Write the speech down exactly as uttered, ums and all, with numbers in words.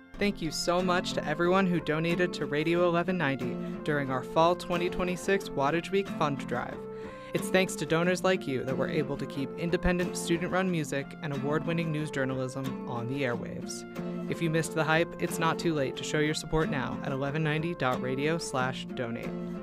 Thank you so much to everyone who donated to Radio eleven ninety during our Fall twenty twenty-six Wattage Week Fund Drive. It's thanks to donors like you that we're able to keep independent student-run music and award-winning news journalism on the airwaves. If you missed the hype, it's not too late to show your support now at eleven ninety dot radio slash donate.